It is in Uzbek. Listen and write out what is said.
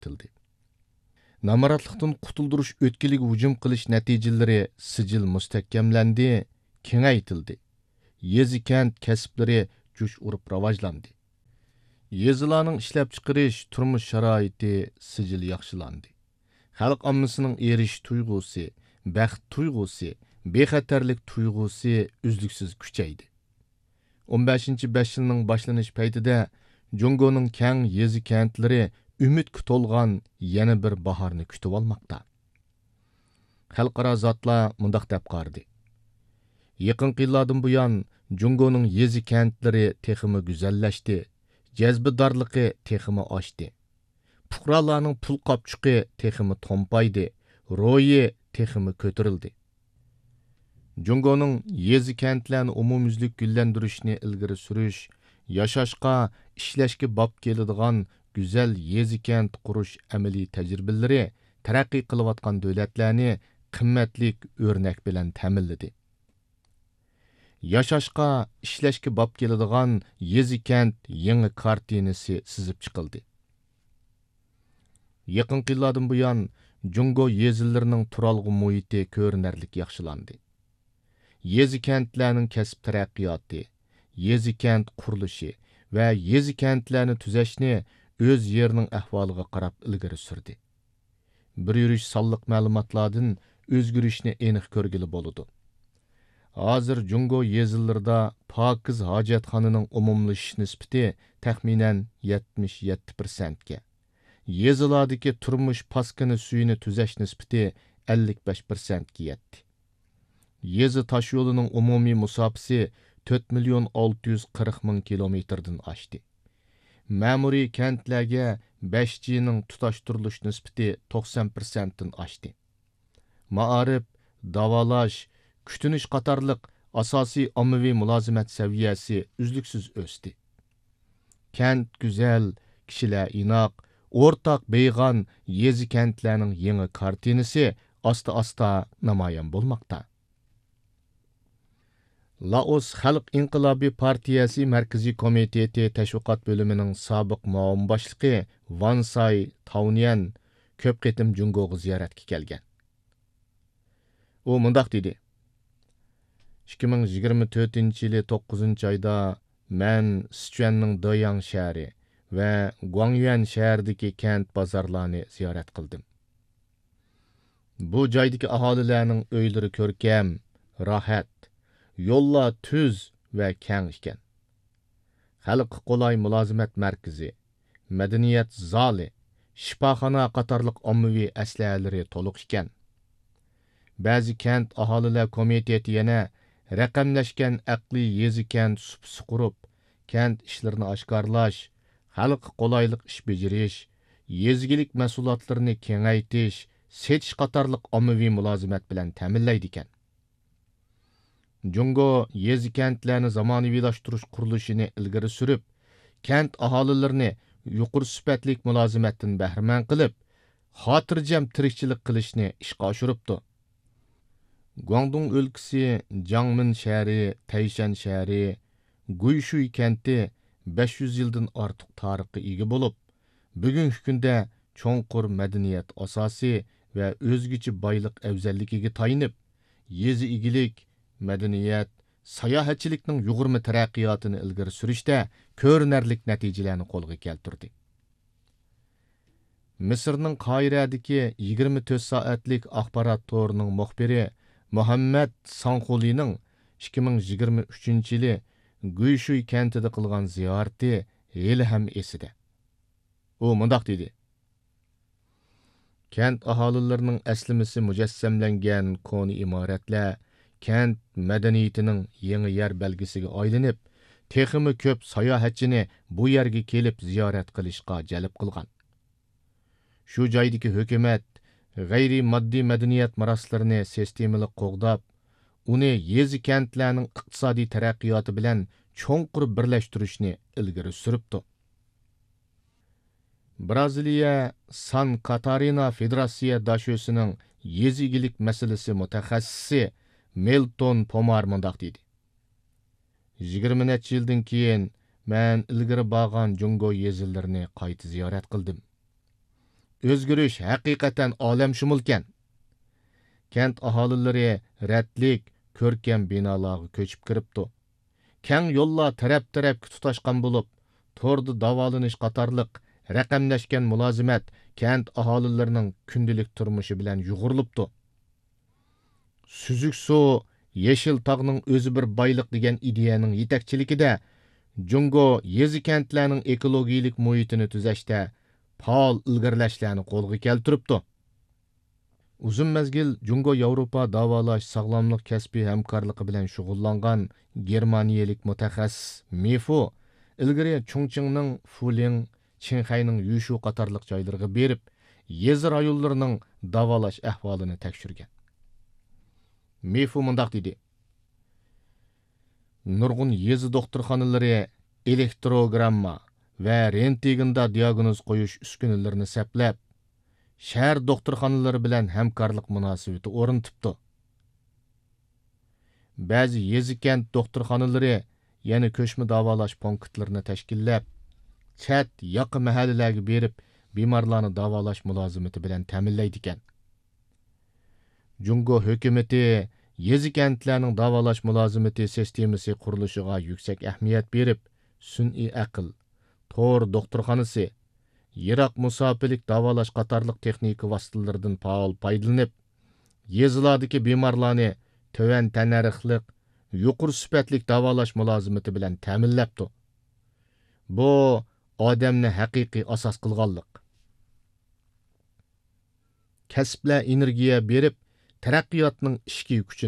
aytildi. Namaratlıqdan qutuldirish o'tkiliga hujum qilish natijalari sijil mustahkamlandi, kengaytildi. Yezi kent kasblari jush urib rivojlandi. Yezilarning ishlab chiqarish turmush sharoiti sijil yaxshilandi. Xalq ommasining erish tuyg'usi, baxt tuyg'usi, bexatarlik tuyg'usi uzluksiz kuchaydi. 15-5 yilning boshlanish paytida Jungoning keng yezi kentlari umidga to'lgan yana bir bahorni kutib olmoqda. Xalqaro zotlar mundaq deb qardi. Yaqinqi yillardan buyon Jungoning yezi kentlari texmi go'zallashdi, jazbidorligi texmi oshdi. Fuqarolarning pul qopchuqi texmi tompaydi, ro'yi texmi ko'tarildi. Jungoning yezi kentlarni umumyuzlik gullantirishni ilgari surish, yashashqa, ishlashga bob keladigan go'zal yezi kent qurish amaliy tajribalari taraqqiy qilayotgan davlatlarni qimmatlik o'rnak bilan ta'minladi. Yashashqa, ishlashga bob keladigan yezi kent yangi kartinasi sizib chiqildi. Yaqinqi yillardan buyon Jungo yezilarining turalg'u muhiti ko'rinarlik yaxshilandi. Yezi kentlarning kasb taraqqiyoti, yezi kent qurilishi va yezi kentlarni tuzashni o'z yerining ahvoliga qarab ilgari surdi. Bir yurish sonliq ma'lumotlardan o'zgarishni aniq ko'rgili bo'ladi. Hozir Jungo yezilarida pokiz hojatxonaning umumlashish nisbati taxminan 77% ga. Yezilardagi turmush paskini suyini tuzash nisbati 55% ga yetdi. Yezi tosh yo'lining umumiy musofasi 4,640,000 kilometrdan oshdi. Ma'muriy kentlarga 5G'ning tutashtirilish nisbati 90% dan oshdi. Ma'arif, davolash, kutinish qatorliq asosiy ommaviy mulozimat saviyasi uzluksiz o'sdi. Kent go'zal, kishilar inoq, o'rtaq beyg'on yezi kentlarning yangi kartinasi asta-asta namoyon bo'lmoqda. Laos Xalq İnqilobiy partiyasi Markaziy komiteti tashviqot bo'limining sobiq muavin boshlig'i Van Say Taunyan ko'p qitim Jungoga ziyoratga kelgan. U mundaq dedi: 2024-yili 9-oyda men Sichuanning Doyang shahri va Guangyuan shahridagi kent bozorlarini ziyorat qildim. Bu joydagi aholilarning uylari ko'rkam, rohat, yo'llar tuz va keng ekan. Xalq qulay mulozimat markazi, madaniyat zali, shifoxona qatorliq ommaviy aslahalari to'liq ekan. Ba'zi kent aholilar komiteti yana raqamlashgan aqliy yezi kent supsi qurib, kent ishlarini oshkorlash, xalq qulaylik ish bejirish, yezigilik mahsulotlarini kengaytish, setish qatorliq ommaviy mulozimat bilan ta'minlaydi ekan. Jungo yezi kentlarni zamonaviylashtirish qurilishini ilgari surib, kent aholilarini yuqori sifatli mulozimatdan bahramand qilib, xotirjam tirikchilik qilishni ishga oshiribdi. Guangdong o'lkasi, Jiangmen shahri, Taishan shahri, Guishui kenti 500 yildan ortiq tarixga ega bo'lib, bugungi kunda cho'nqur madaniyat asosi va o'zgacha boylik afzalligiga tayinib, yezi igilik, madaniyat, sayohatchilikning yuqurma taraqqiyotini ilgari surishda ko'rinarlik natijalarni qo'lga keltirdi. Misrning Qoiradagi 24 soatlik axborot to'rining muxbiri Muhammad Sanxulining 2023-yili Guishui kentida qilgan ziyorati hali ham esida. U mundaq dedi: Kent aholilarining aslimasi mujassamlangan koni imoratlar kent madaniyatining yangi yer belgisiga aylanib, texmi ko'p sayohatchini bu yerga kelib ziyorat qilishga jalb qilgan. Shu joydagi hukumat g'ayri moddiy madaniyat maroslarini sistemali qo'g'dab, uni yezi kentlarning iqtisodiy taraqqiyoti bilan cho'nqur birlashtirishni ilgari suribdi. Braziliya San Catarina Federatsiya dashosining yezigilik masalasi mutaxassisi Milton Pomar mundaq dedi: 20 necha yildan keyin men ilgari borgan Jungo yezilarini qayta ziyorat qildim. o'zgarish haqiqatan olamshumulkan. Kent aholilari rətlik, ko'rkam binolarga ko'chib kiribdi. Keng yo'llar taraf-tarafga tutashgan bo'lib, torda davolanish qatorliq raqamlashgan mulozimat kent aholilarining kundalik turmushi bilan yug'urilibdi. Süzük su, yeşil tağның o'zi bir boyliq degan ideyaning yetakchiligida Jungo yezi kentlarning ekologiyalik muhitini tuzashda faol ilgirlashlarni qo'lga keltiribdi. Uzun mezgil Jungo Yevropa davolash sog'lomlik kasbiy hamkorligi bilan shug'ullangan Germaniyalik mutaxassis Mefu ilgari Chongqingning Fuling, Qinghayning Yushu qatorliq joylariga berib, yezi rayonlarining davolash ahvolini tekshirgan. Mefu mundaq dedi: Nurg'un yezi doktorxonalari elektrogramma va rentgenda diagnoz qo'yish uskunalarini saplab, shahar doktorxonalari bilan hamkorlik munosabati o'rnatibdi. Ba'zi yezi kent doktorxonalari yana ko'chma davolash punktlarini tashkillab, chat yoqi mahallalarga berib, bemorlarni davolash mulozimati bilan ta'minlaydi ekan. Jungo hukumati yezi kentlarning davolash mulozimati sistemasi qurilishiga yuksak ahamiyat berib, sun'iy aql, tor doktorxonasi, yiroq musofirlik davolash qatorliq texnika vositalaridan faol foydalanib, yezilardagi bemorlarni töven tanarixliq, yuqori sifatlik davolash mulozimati bilan ta'minlabdi. Bu odamni haqiqiy asos qilganlik. Kasblar energiya berib, taraqqiyotning ishki kuchini